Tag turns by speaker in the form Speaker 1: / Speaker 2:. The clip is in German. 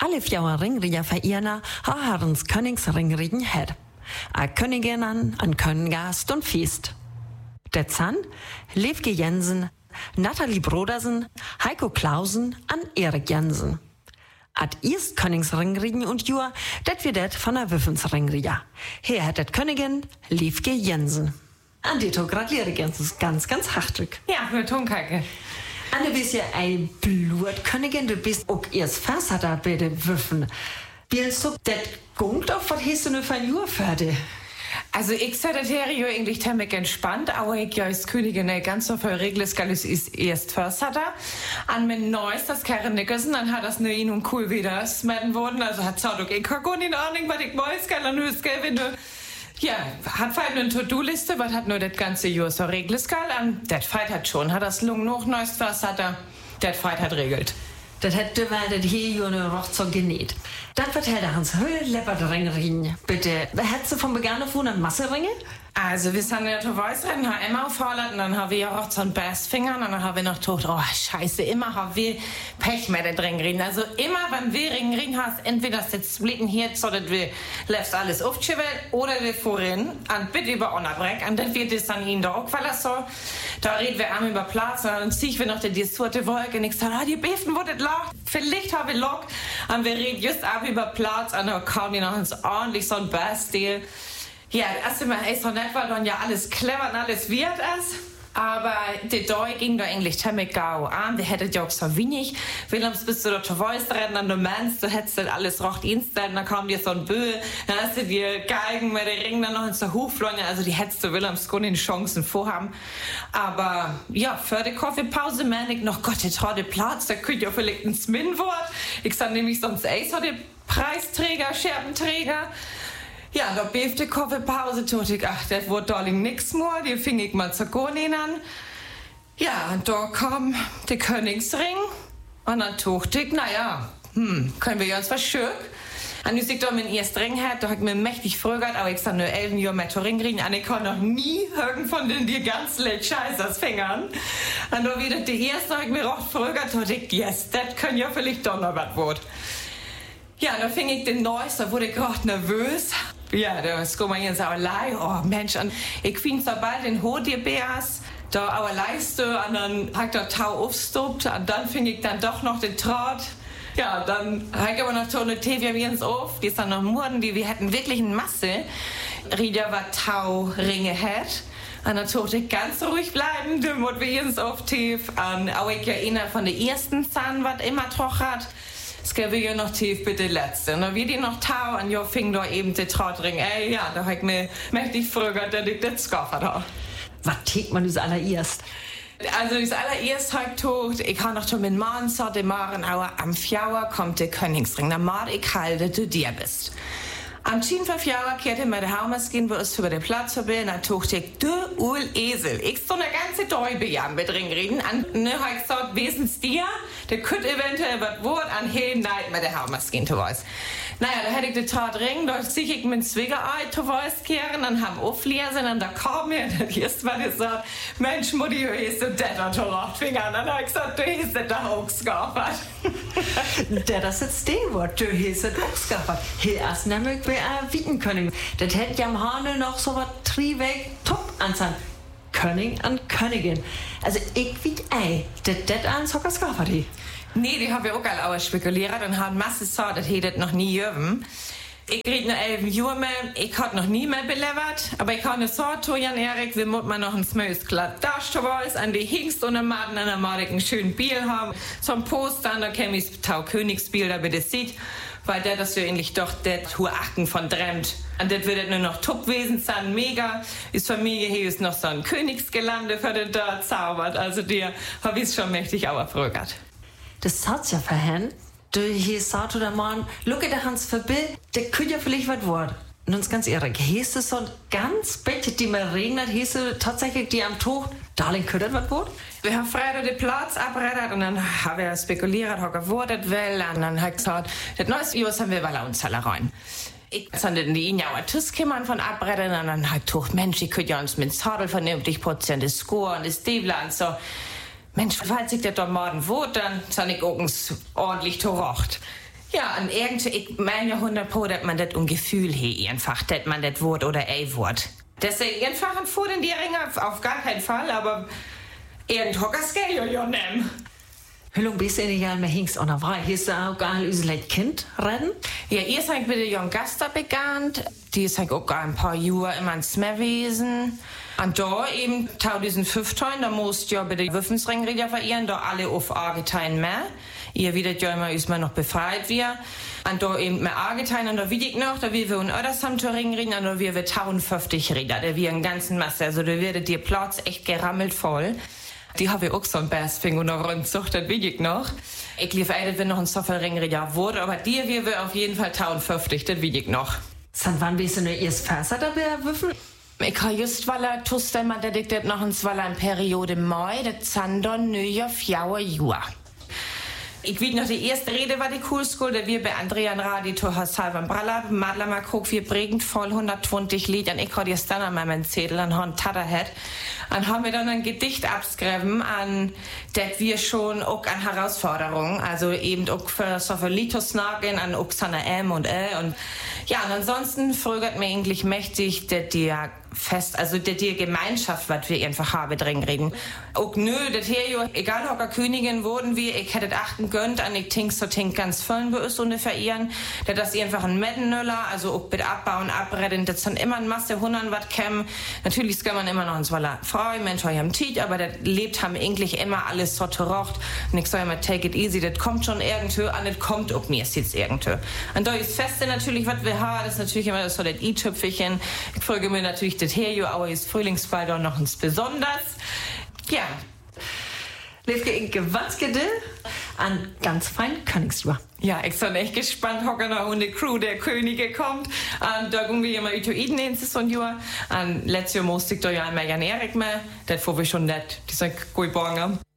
Speaker 1: Alle fjouwer ringriger verirna har herrens Königsringrigen her. A Königinnen, an Köngast und Feast. Der Zahn, Levke Jensen, Nathalie Brodersen, Heiko Clausen, an Erik Jensen. Ad erst Königsringrigen und Jur, det wir det von der Wiffensringriger. Hier hat det Königin Levke Jensen. An die gratuliere Jensens ganz, ganz hartlich.
Speaker 2: Ja, für Tonkacke.
Speaker 1: Anne bist ja ein Blutkönigin, du bist auch erst Fasser bei den Würfen. Willst du das Gungt auf, was hast du nur für ein Jahr für dich?
Speaker 2: Also ich seh das hier eigentlich ziemlich entspannt, aber ich ja als Königin ganz so viel Regel ist erst first hat er. An mein Neues, das Karen Nicholson, dann hat das nur ihn und cool wieder smadden worden, also hat gesagt, okay, ich hab gar nicht Ahnung, was ich weiß, kann dann höchst, gell, wenn du, ja, hat Feit eine To-Do-Liste, was hat nur das ganze Jahr so Regelskal an, das Feit hat schon, hat das Lungen noch Neues first hat er, das Feit hat regelt.
Speaker 1: Das hätte weil das hier ja noch so genäht. Dann vertellt er uns Lepperdringring, bitte. Hättest du von Beginn auf eine Masse ringen?
Speaker 2: Also, wir sind ja zu Weißrennen, haben immer aufgehört, und dann haben wir ja auch so einen Bassfinger, und dann haben wir noch gedacht, oh, scheiße, immer haben wir Pech mit den Ringringen. Also, immer, wenn wir Ring hast, entweder das jetzt splitten hier, so dass wir lässt alles aufschieben, oder wir vorhin, und bitte über Unterbreck, und dann wird es dann ihnen da auch, weil das so, da reden wir einmal über Platz, und dann ziehen wir noch die sorte Wolke, und ich sage, die Befen wurdet lacht, vielleicht haben wir Lock, und wir reden just ab über Platz, und dann kamen die noch uns ordentlich so ein Bass-Stil. Ja, erst einmal ist so nett, weil dann ja alles clever und alles wird ist. Aber die Doi ging da eigentlich ziemlich gau an. Die hätte ja auch so wenig. Willems bist du da zu Voice reden und du meinst, du hättest dann alles rocht instant. Dann kam dir so ein Böhl. Dann hast du dir Geigen mit den Ringen dann noch ins Hochflonge. Also die hättest du Willems gar nicht Chancen vorhaben. Aber ja, für die Kaffeepause meine ich noch, Gott, jetzt hat der Platz. Da könnte ja vielleicht ein Smin-Wort. Ich sag nämlich sonst so die Preisträger, Scherbenträger. Ja, da befte Kaffeepause, tut ich, ach, das wird darling nix mehr, die fing ich mal zu gehen an. Ja, und da kam der Königsring, und dann tuchte ich, naja, können wir uns was schön. Und als ich da meinen ersten Ring hatte, da hab ich mir mächtig frögert, aber ich sag nur 11 Jahre mit Ring kriegen, und ich kann noch nie hören von den dir ganz leicht Scheißers Fingern. Und da wieder die erste, hab ich mir auch frögert, da ich, yes, das können ja vielleicht doch noch was wird. Ja, da fing ich den Neues, da wurde ich gerade nervös. Ja, da ist man jetzt auch allein. Oh Mensch, und ich fing so bald den Hodie-Beas, da auch leiste, und dann hab ich da Tau aufstoppt, und dann fing ich dann doch noch den Trott. Ja, dann hab ich aber noch so eine Tee, wir uns auf, die ist dann noch Morden, wir hätten wirklich eine Masse. Rieder war Tau-Ringe hat. Und dann sollte ich ganz ruhig bleiben, du musst wir uns auf tief. Und auch ich ja einer von den ersten Zahn, was immer troch hat. Es gab ja noch tief bitte letzte. Und dann wie die noch Tau, und ja, fing da eben der Trautring. Ey, ja, da hab ich mir mächtig früher, dass ich das geskaffert habe.
Speaker 1: Was tät man das allererst?
Speaker 2: Also, das allererst hab ich gedacht, ich kann noch schon mit Mann so, die Maren, aber am Fjauer kommt der Königsring. Dann mag ich halte, du dir bist. Am 10 Fjauer kehrte mir der Haumaskin, wo es über den Platz verbinden, dann dachte ich, du Esel, ich so eine ganze Däube ja mit Ring reden, und ne, hab ich gesagt, wesens dir, der könnte eventuell was Wort an jeden Neid mit der Haumaskin zu weiß. Naja, da hätte ich den Tat Ring, da zieh ich mit Zwiegerei zu weiß kehren, dann haben auflesen, und da kam mir, das erste Mal gesagt, Mensch, Mutti, du hast du das zu Rochtfingern, dann hab ich gesagt, du hast das da auch geskaffert.
Speaker 1: Der das jetzt den Wort, du hast das auch geskaffert. Hier erst nämlich wieten können. Das hätte ja am Hane noch so was Trieweg top anzahlen. König und Königin. Also ich wie das an Socker geskaffert.
Speaker 2: Nee, die haben wir auch alle spekuliert und haben Masse gesagt, das hätte noch nie jürgen. Ich rede noch 11 Jahre mehr, ich hab noch nie mehr belevert, aber ich kann nicht sagen, Jan Erik, wir müssen noch ein smös glatt Daschtoweis an die Hingst und Maden an der Maden einen schönen Biel haben. So ein Poster, da käme ich Tau Königsbiel, damit es sieht, weil der das ja eigentlich doch der Huaken von Dremt. Und das wird nur noch Topwesen sein, mega. Ist Familie hier ist noch so ein Königsgelande für den da zaubert, also dir hab ich's schon mächtig auch erfrögert.
Speaker 1: Das hat's ja verhängt. Du hier sagt oder Mann, look at der Hans Verbill, der könnte ja vielleicht was Wort. Und uns ganz ehrlich, hieß es so ein ganz Bett, die mir regnet, hieß es tatsächlich die am Tuch, Darling, könnte was Wort?
Speaker 2: Wir haben Freitag den Platz abgerettet, und dann haben wir spekuliert, haben gewordet will, und dann hat gesagt, das neueste Jahr haben wir Ballonzeller rein. Ich sandte die Injauer Tüskimmern von abretten, und dann hat gesagt, Mensch, ich könnte ja uns mit dem Sadel vernünftig putzen, das Score und das Stiefel und so. Mensch, falls ich das dort morgen wurde, dann sind ich auch ordentlich gerocht. Ja, und irgendwie, ich meine ja 100%, dass man das ein Gefühl hat, einfach, dass man das Wort oder ein Wort. Das ist einfach ein Food in die Ringe, auf gar keinen Fall, aber irgend Hockers Geld ja nehmen.
Speaker 1: Wie lange bist du in den Jahren mehr hingst an der Wahl? Hier ist auch gar unser Kind reden?
Speaker 2: Ja, ihr seid mit der jungen Gaster bekannt. Die ist auch gar ein paar Jahre immer ins Meerwesen. Und da eben, 2015, da musst ja bei der Wüffensringrede verehren, da alle auf Argetein mehr. Ihr wiedet ja immer, ist man noch befreit wir. Und da eben mehr Argetein, und da wied ich noch, da wir in Ödersam zu Ringrieden, und da wir 1050 Räder, da wir einen ganzen Masse, also da wird dir Platz echt gerammelt voll. Die habe ich auch so ein Bassfinger noch rundzucht, das will ich noch. Ich lief wenn noch ein Soffelringrieder wurde, aber die wir auf jeden Fall 1050, das will ich noch.
Speaker 1: Seit wann bist du nur erst Fässer dabei würfeln?
Speaker 2: Ich habe just, weil er tusste, man das noch eine Periode Mai, das sind dann nur 4 Jahre. Ich weiß noch, die erste Rede war die Coolschool, da wir bei Andrea und Radito Salvan Bralla, Madler Makok, wir prägend voll 120 Lied, und ich hatte jetzt dann an meinem Zettel und haben Tatterhead. Und haben wir dann ein Gedicht abgeschrieben, an das wir schon auch an Herausforderungen, also eben auch für so viele Litos snagen, an auch seine M und und ja, und ansonsten frögert mir eigentlich mächtig, dass die fest, also die Gemeinschaft, was wir einfach haben, drin reden. Auch nö, das hier, egal ob Königin wurden wir, ich hätte achten gönnt, an ich tink ganz vollen bei uns ungefähr ihren, das ist einfach ein Mettenöller, also auch mit abbauen, abretten, das sind immer ein Masse 100 Watt kämmen. Natürlich kann man immer noch ins Waller Frau, Mensch, ich haben Tiet, aber das lebt haben eigentlich immer alles so gerocht. Und ich sag immer, take it easy, das kommt schon irgendwo, und das kommt auch mir jetzt irgendwo. Und da ist Feste natürlich, was wir haben, das ist natürlich immer so das i-Tüpfelchen. Ich folge mir natürlich das hier, aber ist Frühlingsball doch noch ein besonders. Ja.
Speaker 1: Lefke in Gewandskede an ganz fein Königsjahr.
Speaker 2: Ja, ich bin echt gespannt, hocken noch und die Crew der Könige kommt. Und da gehen wir immer Itoiden nächstes Jahr. Und letztes Jahr musste ich da ja einmal Jan Erik mehr. Das war wir schon nett. Die sind gut borgen.